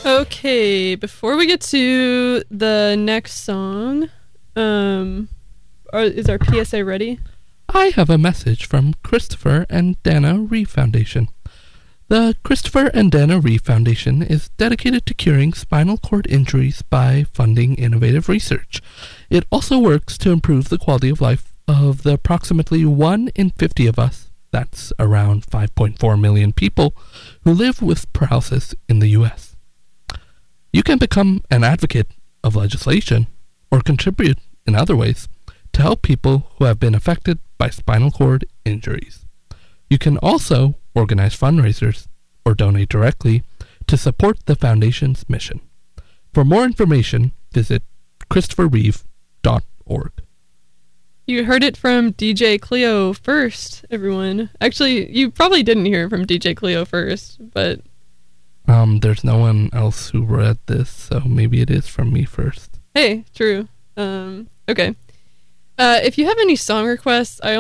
Okay, before we get to the next song, is our PSA ready? I have a message from Christopher and Dana Reeve Foundation. The Christopher and Dana Reeve Foundation is dedicated to curing spinal cord injuries by funding innovative research. It also works to improve the quality of life of the approximately 1 in 50 of us, that's around 5.4 million people, who live with paralysis in the U.S. You can become an advocate of legislation or contribute in other ways to help people who have been affected by spinal cord injuries. You can also organize fundraisers or donate directly to support the Foundation's mission. For more information, visit christopherreeve.org. You heard it from DJ Cleo first, everyone. Actually, you probably didn't hear it from DJ Cleo first, but... There's no one else who read this, so maybe it is from me first. Hey, true. Okay. If you have any song requests, I